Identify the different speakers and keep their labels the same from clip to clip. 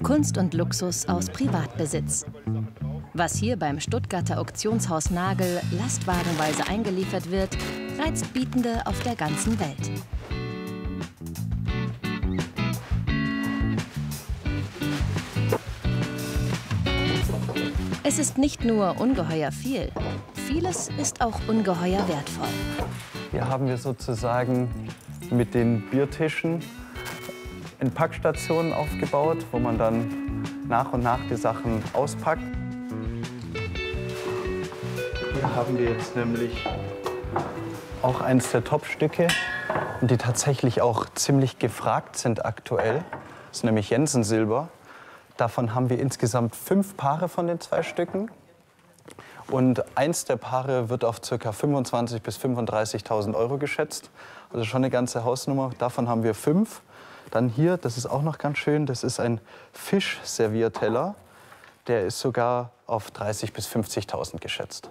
Speaker 1: Kunst und Luxus aus Privatbesitz. Was hier beim Stuttgarter Auktionshaus Nagel lastwagenweise eingeliefert wird, reizt Bietende auf der ganzen Welt. Es ist nicht nur ungeheuer viel, vieles ist auch ungeheuer wertvoll.
Speaker 2: Hier haben wir sozusagen mit den Biertischen in Packstationen aufgebaut, wo man dann nach und nach die Sachen auspackt. Hier haben wir jetzt nämlich auch eines der Top-Stücke, die tatsächlich auch ziemlich gefragt sind aktuell. Das ist nämlich Jensen-Silber. Davon haben wir insgesamt 5 Paare von den 2 Stücken. Und eins der Paare wird auf ca. 25.000 bis 35.000 € geschätzt. Also schon eine ganze Hausnummer. Davon haben wir 5. Dann hier, das ist auch noch ganz schön, das ist ein Fischservierteller. Der ist sogar auf 30.000 bis 50.000 geschätzt.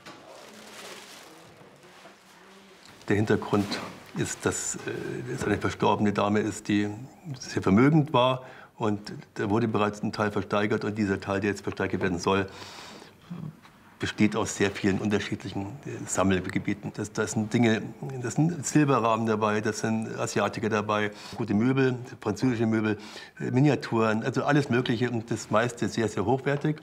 Speaker 3: Der Hintergrund ist, dass es eine verstorbene Dame ist, die sehr vermögend war. Und da wurde bereits ein Teil versteigert. Und dieser Teil, der jetzt versteigert werden soll, besteht aus sehr vielen unterschiedlichen Sammelgebieten. Da sind Dinge, das sind Silberrahmen dabei, das sind Asiatiker dabei, gute Möbel, französische Möbel, Miniaturen, also alles Mögliche. Und das meiste sehr, sehr hochwertig.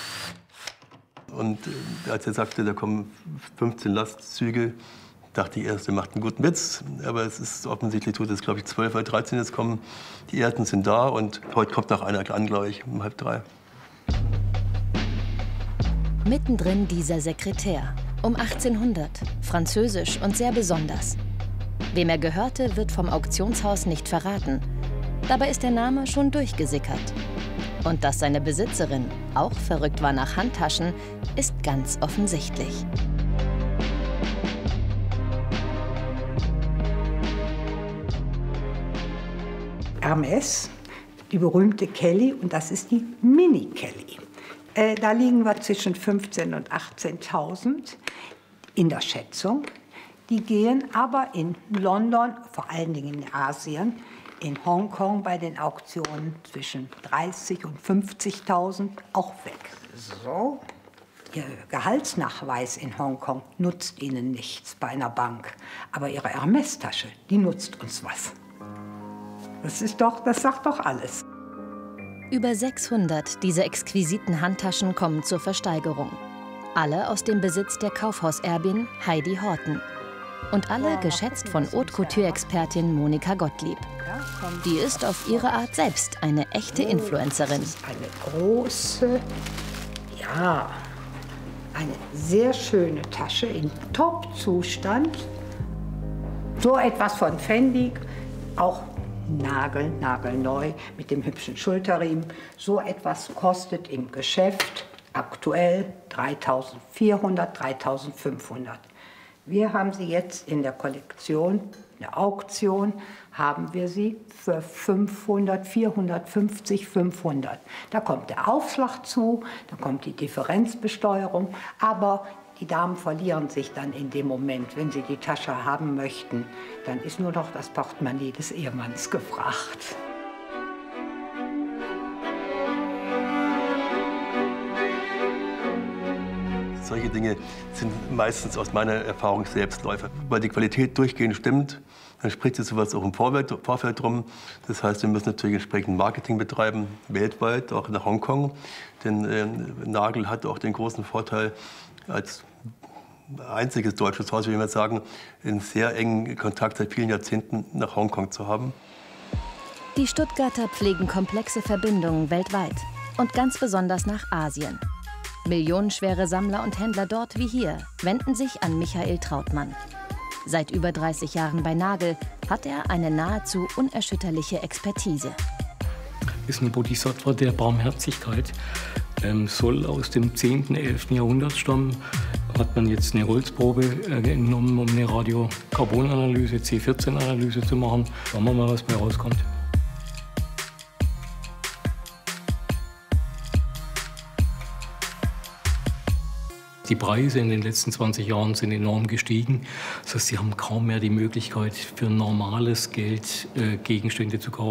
Speaker 3: Und als er sagte, da kommen 15 Lastzüge, dachte ich erst, er macht einen guten Witz. Aber es ist offensichtlich, tut es, glaube ich, 12 oder 13 jetzt kommen. Die ersten sind da und heute kommt noch einer an, glaube ich, um 2:30.
Speaker 1: Mittendrin dieser Sekretär, um 1800, französisch und sehr besonders. Wem er gehörte, wird vom Auktionshaus nicht verraten. Dabei ist der Name schon durchgesickert. Und dass seine Besitzerin auch verrückt war nach Handtaschen, ist ganz offensichtlich.
Speaker 4: Hermes, die berühmte Kelly, und das ist die Mini Kelly. Da liegen wir zwischen 15.000 und 18.000 in der Schätzung. Die gehen aber in London, vor allen Dingen in Asien, in Hongkong bei den Auktionen zwischen 30.000 und 50.000 auch weg. So. Ihr Gehaltsnachweis in Hongkong nutzt Ihnen nichts bei einer Bank. Aber Ihre Hermes-Tasche, die nutzt uns was. Das sagt doch alles.
Speaker 1: Über 600 dieser exquisiten Handtaschen kommen zur Versteigerung. Alle aus dem Besitz der Kaufhauserbin Heidi Horten. Und alle geschätzt von Haute-Couture-Expertin Monika Gottlieb. Die ist auf ihre Art selbst eine echte Influencerin.
Speaker 4: Das ist eine große, ja, eine sehr schöne Tasche in Top-Zustand. So etwas von Fendi, auch nagelneu mit dem hübschen Schulterriemen. So etwas kostet im Geschäft aktuell 3.400, 3.500. Wir haben sie jetzt in der Kollektion, in der Auktion, haben wir sie für 500, 450, 500. Da kommt der Aufschlag zu, da kommt die Differenzbesteuerung, aber die Damen verlieren sich dann in dem Moment. Wenn sie die Tasche haben möchten, dann ist nur noch das Portemonnaie des Ehemanns gefragt.
Speaker 3: Solche Dinge sind meistens aus meiner Erfahrung Selbstläufer. Weil die Qualität durchgehend stimmt, dann spricht sich sowas auch im Vorfeld drum. Das heißt, wir müssen natürlich entsprechend Marketing betreiben, weltweit, auch nach Hongkong. Denn Nagel hat auch den großen Vorteil, als einziges deutsches Haus, würde ich mal sagen, einen sehr engen Kontakt seit vielen Jahrzehnten nach Hongkong zu haben.
Speaker 1: Die Stuttgarter pflegen komplexe Verbindungen weltweit und ganz besonders nach Asien. Millionenschwere Sammler und Händler dort wie hier wenden sich an Michael Trautmann. Seit über 30 Jahren bei Nagel hat er eine nahezu unerschütterliche Expertise.
Speaker 5: Ist ein Bodhisattva der Barmherzigkeit. Soll aus dem 10., 11. Jahrhundert stammen. Hat man jetzt eine Holzprobe genommen, um eine Radiokarbonanalyse, C14-Analyse zu machen. Schauen wir mal, was bei rauskommt. Die Preise in den letzten 20 Jahren sind enorm gestiegen. Das heißt, sie haben kaum mehr die Möglichkeit, für normales Geld Gegenstände zu kaufen.